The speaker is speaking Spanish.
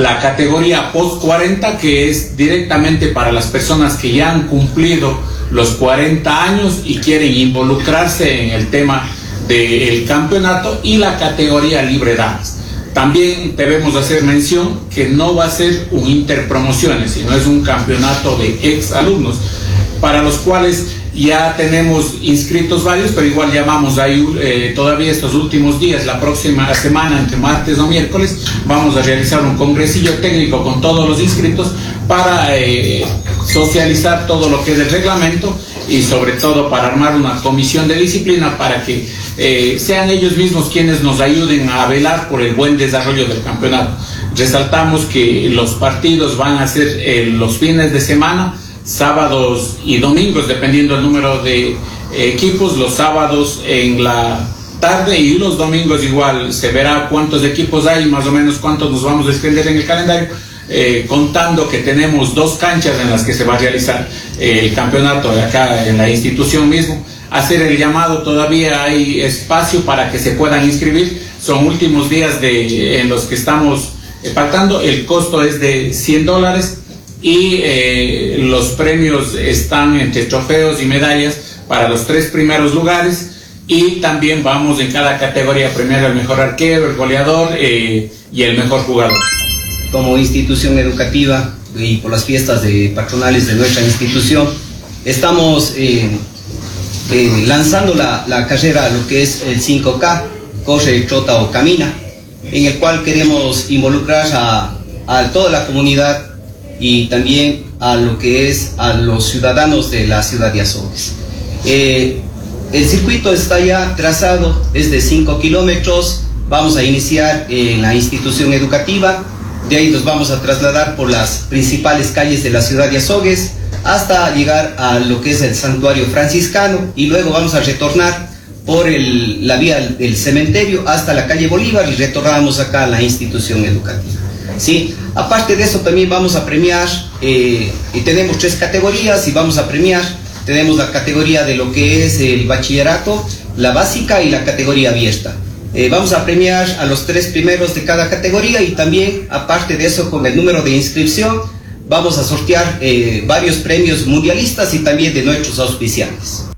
la categoría post 40, que es directamente para las personas que ya han cumplido los 40 años y quieren involucrarse en el tema del campeonato, y la categoría libre damas. También debemos hacer mención que no va a ser un interpromociones, sino es un campeonato de ex alumnos, para los cuales ya tenemos inscritos varios, pero igual llamamos ahí todavía estos últimos días. La próxima semana, entre martes o miércoles, vamos a realizar un congresillo técnico con todos los inscritos para socializar todo lo que es el reglamento y sobre todo para armar una comisión de disciplina para que sean ellos mismos quienes nos ayuden a velar por el buen desarrollo del campeonato. Resaltamos que los partidos van a ser los fines de semana, sábados y domingos, dependiendo del número de equipos. Los sábados en la tarde y los domingos igual se verá cuántos equipos hay, más o menos cuántos nos vamos a extender en el calendario, contando que tenemos 2 canchas en las que se va a realizar el campeonato de acá en la institución mismo. Hacer el llamado, todavía hay espacio para que se puedan inscribir, son últimos días en los que estamos pactando. El costo es de $100 y los premios están entre trofeos y medallas para los 3 primeros lugares, y también vamos en cada categoría a premiar al mejor arquero, el goleador y el mejor jugador. Como institución educativa y por las fiestas patronales de nuestra institución, estamos lanzando la carrera, lo que es el 5K, corre, trota o camina, en el cual queremos involucrar a toda la comunidad y también a lo que es a los ciudadanos de la ciudad de Azogues. El circuito está ya trazado, es de 5 kilómetros. Vamos a iniciar en la institución educativa, de ahí nos vamos a trasladar por las principales calles de la ciudad de Azogues hasta llegar a lo que es el santuario franciscano, y luego vamos a retornar por la vía del cementerio hasta la calle Bolívar y retornamos acá a la institución educativa. ¿Sí? Aparte de eso también vamos a premiar, y tenemos 3 categorías y vamos a premiar. Tenemos la categoría de lo que es el bachillerato, la básica y la categoría abierta. Vamos a premiar a los 3 primeros de cada categoría, y también aparte de eso, con el número de inscripción vamos a sortear varios premios mundialistas y también de nuestros auspiciantes.